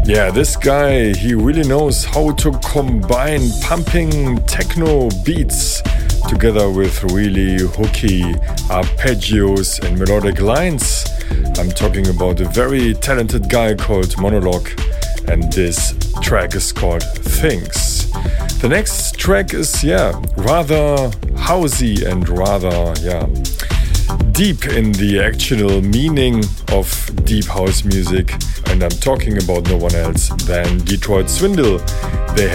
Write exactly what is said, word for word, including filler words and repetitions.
Yeah, this guy, he really knows how to combine pumping techno beats together with really hooky arpeggios and melodic lines. I'm talking about a very talented guy called Monologue, and this track is called Things. The next track is, yeah, rather housey and rather, yeah, deep in the actual meaning of deep house music, and I'm talking about no one else than Detroit Swindle. They